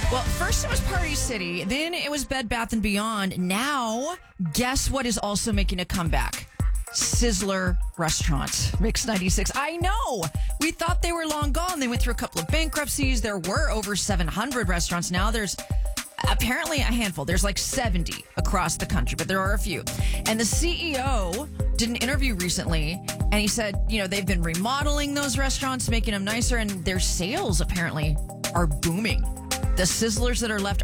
Well, first it was Party City, then it was Bed Bath & Beyond. Now, guess what is also making a comeback? Sizzler Restaurants. Mix 96. I know! We thought they were long gone. They went through a couple of bankruptcies. There were over 700 restaurants. Now there's apparently a handful. There's like 70 across the country, but there are a few. And the CEO did an interview recently, and he said, they've been remodeling those restaurants, making them nicer, and their sales apparently are booming. The Sizzlers that are left